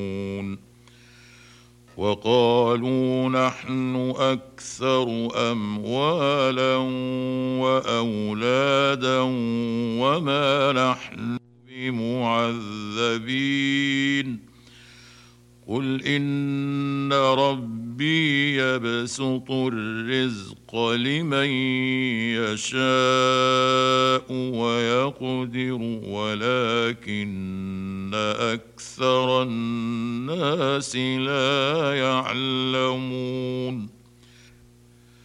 وقالوا نحن أكثر أموالا وأولادا وما نحن بمعذبين قل إن ربي يبسط الرزق لمن يشاء ويقدر ولكن أكثر الناس لا يعلمون